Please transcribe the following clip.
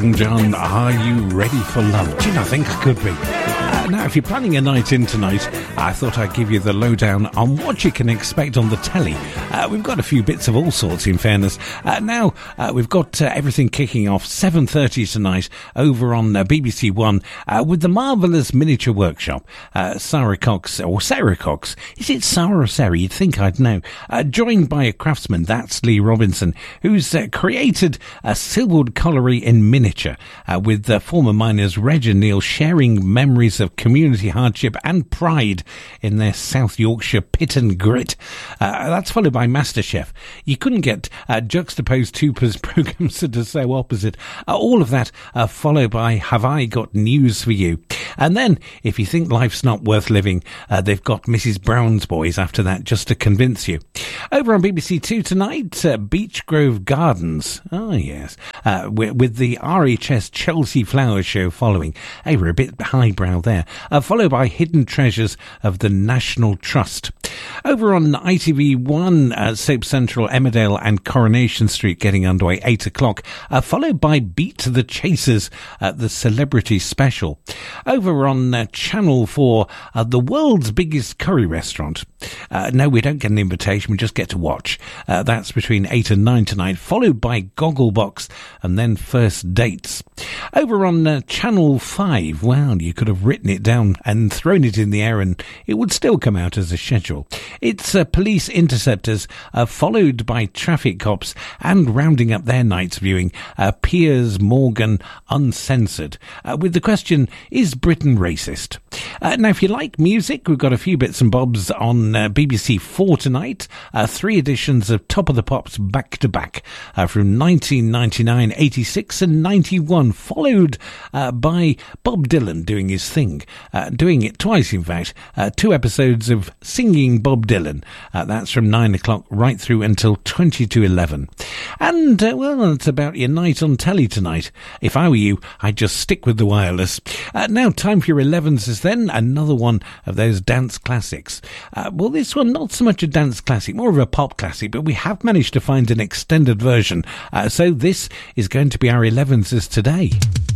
Elton John, Are You Ready for Love? Do you not think I could be? Now, if you're planning a night in tonight, I thought I'd give you the lowdown on what you can expect on the telly. We've got a few bits of all sorts, in fairness. Now, we've got everything kicking off 7:30 tonight over on BBC One with the Marvellous Miniature Workshop. Sarah Cox, is it Sarah or Sarah? You'd think I'd know. Joined by a craftsman, that's Lee Robinson, who's created a Silwood colliery in miniature with former miners Reg and Neil sharing memories of community hardship and pride in their South Yorkshire pit and grit. That's followed by MasterChef. You couldn't get juxtaposed two programmes that are so opposite. All of that followed by Have I Got News for You? And then, if you think life's not worth living, they've got Mrs. Brown's Boys after that, just to convince you. Over on BBC Two tonight, Beechgrove Gardens. Oh, yes. With the RHS Chelsea Flowers show following. Hey, we're a bit highbrow there. Followed by Hidden Treasures of the National Trust. Over on ITV1, Soap Central, Emmerdale and Coronation Street getting underway, 8 o'clock. Followed by Beat the Chasers, the Celebrity Special. Over on Channel 4, the world's biggest curry restaurant. No, we don't get an invitation, we just get to watch. That's between 8 and 9 tonight, followed by Gogglebox and then First Dates. Over on Channel 5, well, you could have written it down and thrown it in the air and it would still come out as a schedule. It's Police Interceptors, followed by Traffic Cops, and rounding up their night's viewing, Piers Morgan Uncensored, with the question, is Britain racist? Now, if you like music, we've got a few bits and bobs on BBC 4 tonight. 3 editions of Top of the Pops back to back from 1999, 86 and 91, followed by Bob Dylan doing his thing, doing it twice in fact, 2 episodes of Singing Bob Dylan. That's from 9 o'clock right through until 20 to 11. And, well, that's about your night on telly tonight. If I were you, I'd just stick with the wireless. Now, time for your 11s then, another one of those dance classics. Well, this one, not so much a dance classic, more of a pop classic, but we have managed to find an extended version. So this is going to be our 11s today.